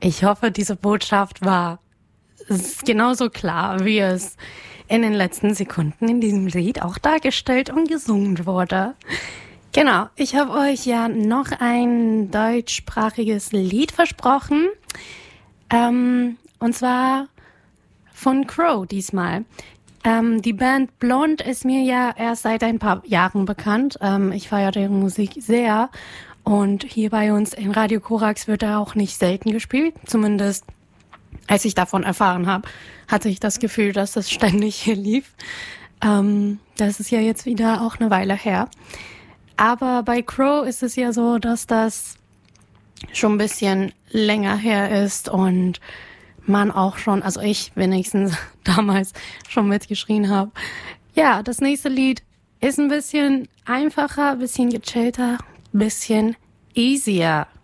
Ich hoffe, diese Botschaft war genauso klar, wie es in den letzten Sekunden in diesem Lied auch dargestellt und gesungen wurde. Genau, ich habe euch ja noch ein deutschsprachiges Lied versprochen. Und zwar von Crow diesmal. Die Band Blond ist mir ja erst seit ein paar Jahren bekannt. Ich feiere deren Musik sehr. Und hier bei uns in Radio Korax wird er auch nicht selten gespielt. Zumindest als ich davon erfahren habe, hatte ich das Gefühl, dass das ständig hier lief. Das ist ja jetzt wieder auch eine Weile her. Aber bei Crow ist es ja so, dass das schon ein bisschen länger her ist und man auch schon, also ich wenigstens damals schon mitgeschrien habe. Ja, das nächste Lied ist ein bisschen einfacher, ein bisschen gechillter, ein bisschen easier.